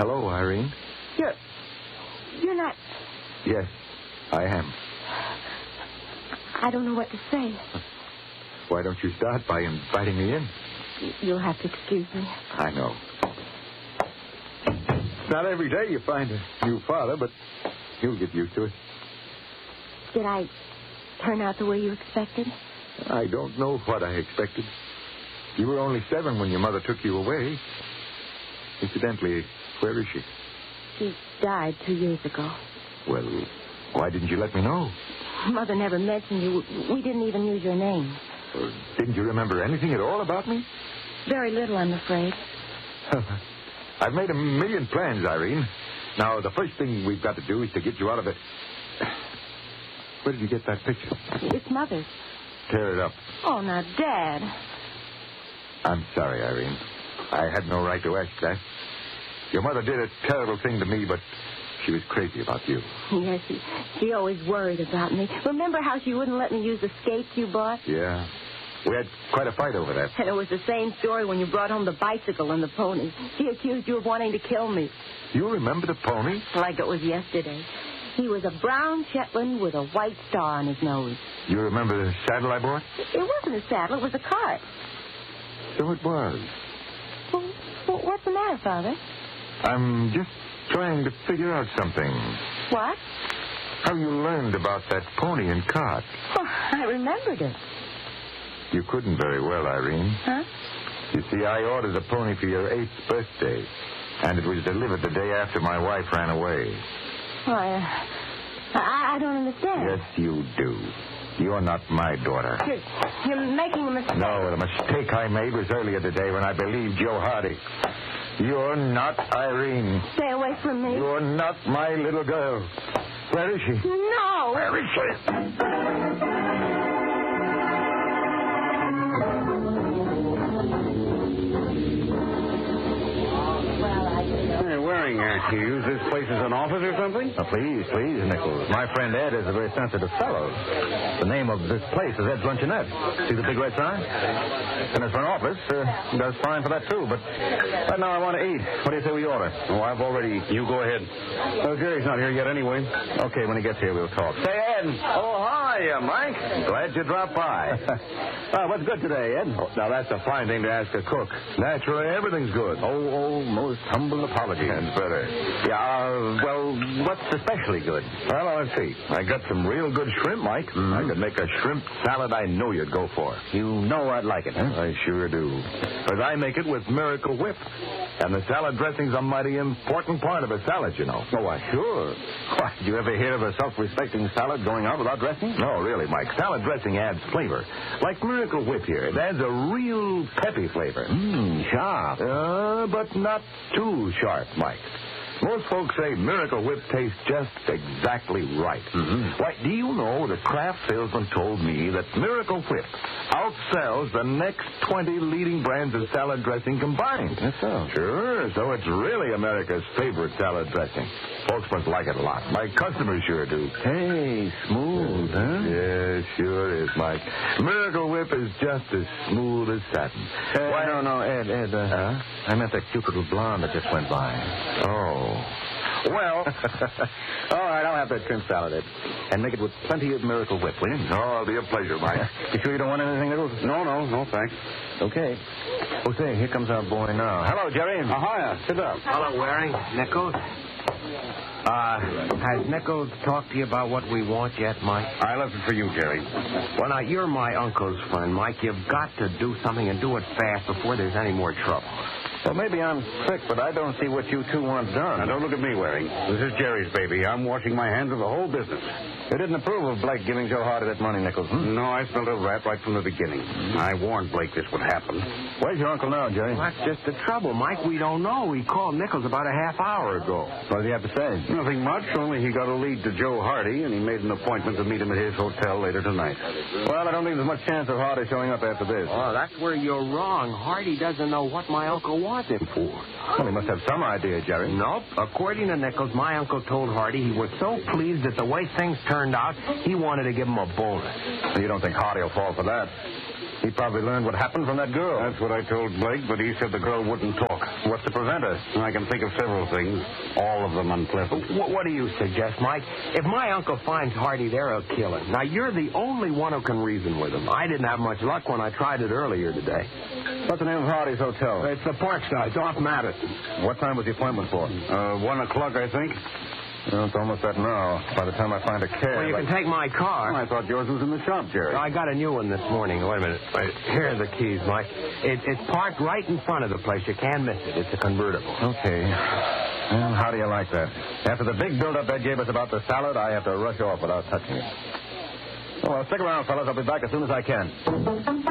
Hello, Irene. You're not... Yes, I am. I don't know what to say. Why don't you start by inviting me in? You'll have to excuse me. I know. It's not every day you find a new father, but you'll get used to it. Did I turn out the way you expected? I don't know what I expected. You were only 7 when your mother took you away. Incidentally, where is she? She died 2 years ago. Well, why didn't you let me know? Mother never mentioned you. We didn't even use your name. Didn't you remember anything at all about me? Very little, I'm afraid. I've made a million plans, Irene. Now, the first thing we've got to do is to get you out of it. Where did you get that picture? It's Mother's. Tear it up. Oh, now, Dad. I'm sorry, Irene. I had no right to ask that. Your mother did a terrible thing to me, but she was crazy about you. Yes, she always worried about me. Remember how she wouldn't let me use the skates you bought? Yeah. We had quite a fight over that. And it was the same story when you brought home the bicycle and the pony. She accused you of wanting to kill me. You remember the pony? Like it was yesterday. He was a brown Shetland with a white star on his nose. You remember the saddle I bought? It wasn't a saddle. It was a cart. So it was. Well, what's the matter, Father? I'm just trying to figure out something. What? How you learned about that pony and cart. Oh, I remembered it. You couldn't very well, Irene. Huh? You see, I ordered a pony for your 8th birthday, and it was delivered the day after my wife ran away. Well, I don't understand. Yes, you do. You're not my daughter. You're making a mistake. No, the mistake I made was earlier today when I believed Joe Hardy. You're not Irene. Stay away from me. You're not my little girl. Where is she? No. Where is she? Hey, Waring, you use this place as an office or something? Oh, please, Nichols. My friend Ed is a very sensitive fellow. The name of this place is Ed's Luncheonette. See the big red sign? And as for an office, does fine for that, too. But right now I want to eat. What do you say we order? Oh, I've already... You go ahead. Oh, Jerry's not here yet anyway. Okay, when he gets here, we'll talk. Say, Ed. Oh, hi, Mike. Glad you dropped by. What's good today, Ed? Oh, now, that's a fine thing to ask a cook. Naturally, everything's good. Oh, most humble apologies. And better. Yeah, well, what's especially good? Well, let's see. I got some real good shrimp, Mike. Mm-hmm. I could make a shrimp salad I know you'd go for. You know I'd like it, huh? I sure do. Because I make it with Miracle Whip. And the salad dressing's a mighty important part of a salad, you know. Oh, why, sure. Why, did you ever hear of a self-respecting salad going out without dressing? No, really, Mike. Salad dressing adds flavor. Like Miracle Whip here. It adds a real peppy flavor. Sharp. But not too sharp, Mike. Most folks say Miracle Whip tastes just exactly right. Mm-hmm. Why, do you know the Kraft salesman told me that Miracle Whip outsells the next 20 leading brands of salad dressing combined? Yes, so. Sure, so it's really America's favorite salad dressing. Folks must like it a lot. My customers sure do. Hey, smooth, huh? Yeah, sure is, Mike. Miracle Whip is just as smooth as satin. Why, no, Ed, I meant that cute little blonde that just went by. Oh. Well, all right, I'll have that shrimp salad, Ed. And make it with plenty of Miracle Whip, will you? Oh, it'll be a pleasure, Mike. You sure you don't want anything, Nichols? No, thanks. Okay. Oh, say, here comes our boy now. Hello, Jerry. Hiya. Sit up. Hello, Waring. Nichols? Has Nichols talked to you about what we want yet, Mike? I left it for you, Jerry. Well, now, you're my uncle's friend, Mike. You've got to do something and do it fast before there's any more trouble. Well, maybe I'm sick, but I don't see what you two want done. Now, don't look at me, Waring. This is Jerry's baby. I'm washing my hands of the whole business. You didn't approve of Blake giving Joe Hardy that money, Nichols, hmm? No, I smelled a rat right from the beginning. I warned Blake this would happen. Where's your uncle now, Jerry? Well, that's just the trouble, Mike. We don't know. He called Nichols about a half hour ago. What does he have to say? Nothing much, only he got a lead to Joe Hardy, and he made an appointment to meet him at his hotel later tonight. Well, I don't think there's much chance of Hardy showing up after this. Oh, that's where you're wrong. Hardy doesn't know what my uncle wants him for. Well, he must have some idea, Jerry. Nope. According to Nichols, my uncle told Hardy he was so pleased at the way things turned out, he wanted to give him a bonus. You don't think Hardy will fall for that? He probably learned what happened from that girl. That's what I told Blake, but he said the girl wouldn't talk. What's to prevent her? I can think of several things, all of them unpleasant. What do you suggest, Mike? If my uncle finds Hardy there, he'll kill him. Now, you're the only one who can reason with him. I didn't have much luck when I tried it earlier today. What's the name of Hardy's hotel? It's the Parkside. It's off Madison. What time was the appointment for? 1 o'clock, I think. Well, it's almost that now. By the time I find a cab... Well, you can take my car. I thought yours was in the shop, Jerry. I got a new one this morning. Wait a minute. Here are the keys, Mike. It's parked right in front of the place. You can't miss it. It's a convertible. Okay. Well, how do you like that? After the big build-up Ed gave us about the salad, I have to rush off without touching it. Well, stick around, fellas. I'll be back as soon as I can.